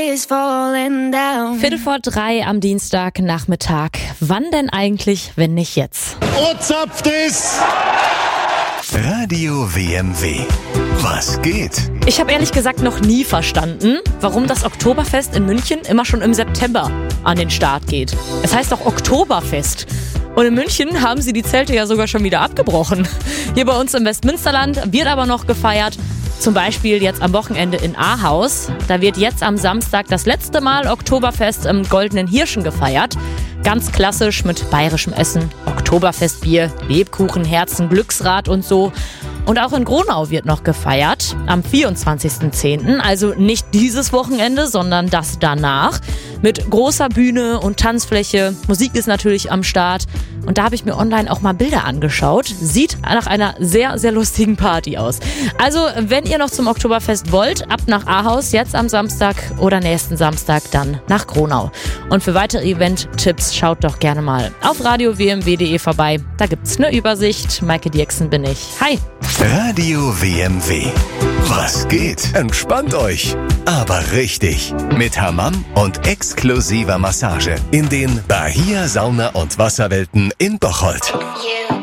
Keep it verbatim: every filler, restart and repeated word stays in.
is falling down. Viertel vor drei am Dienstagnachmittag. Wann denn eigentlich, wenn nicht jetzt? O zapft es! Radio W M W. Was geht? Ich habe ehrlich gesagt noch nie verstanden, warum das Oktoberfest in München immer schon im September an den Start geht. Es heißt doch Oktoberfest. Und in München haben sie die Zelte ja sogar schon wieder abgebrochen. Hier bei uns im Westmünsterland wird aber noch gefeiert. Zum Beispiel jetzt am Wochenende in Ahaus. Da wird jetzt am Samstag das letzte Mal Oktoberfest im Goldenen Hirschen gefeiert. Ganz klassisch mit bayerischem Essen, Oktoberfestbier, Lebkuchen, Herzen, Glücksrad und so. Und auch in Gronau wird noch gefeiert, am vierundzwanzigsten zehnten Also nicht dieses Wochenende, sondern das danach. Mit großer Bühne und Tanzfläche. Musik ist natürlich am Start. Und da habe ich mir online auch mal Bilder angeschaut. Sieht nach einer sehr, sehr lustigen Party aus. Also, wenn ihr noch zum Oktoberfest wollt, ab nach Ahaus, jetzt am Samstag oder nächsten Samstag dann nach Gronau. Und für weitere Event-Tipps schaut doch gerne mal auf radio w m w punkt d e vorbei. Da gibt's eine Übersicht. Maike Dieksen bin ich. Hi! Radio W M W. Was geht? Entspannt euch. Aber richtig. Mit Hammam und exklusiver Massage in den Bahia Sauna- und Wasserwelten in Bocholt. Yeah.